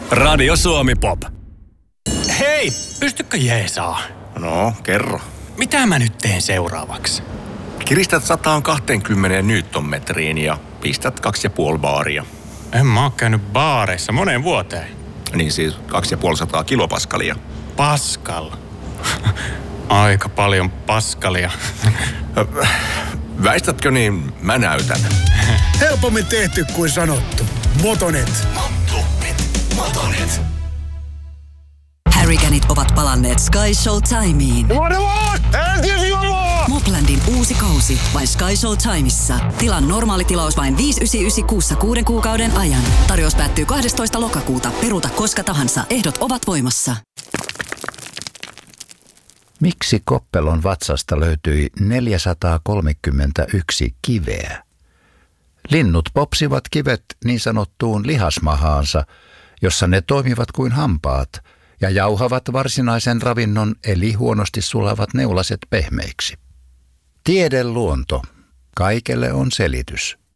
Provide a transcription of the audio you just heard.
Radio Suomi Pop. Hei, pystykö jeesaa? No, kerro. Mitä mä nyt teen seuraavaksi? Kiristät 120 newtonmetriin ja pistät 2,5 baaria. En mä oo käynyt baareissa moneen vuoteen. Niin siis 250 kilopaskalia. Paskal. Aika paljon paskalia. Väistätkö niin, mä näytän. Helpommin tehty kuin sanottu. Motonet. Motonet. Harrycanit ovat palanneet Sky Show Timeen. Moplandin uusi kausi vain Sky Show Timeissa. Tilan normaali tilaus vain 5,99 kuussa 6 kuukauden ajan. Tarjous päättyy 12. lokakuuta. Peruuta koska tahansa. Ehdot ovat voimassa. Miksi Koppelon vatsasta löytyi 431 kiveä? Linnut popsivat kivet niin sanottuun lihasmahaansa, jossa ne toimivat kuin hampaat ja jauhavat varsinaisen ravinnon eli huonosti sulavat neulaset pehmeiksi. Tiedeluonto. Kaikelle on selitys.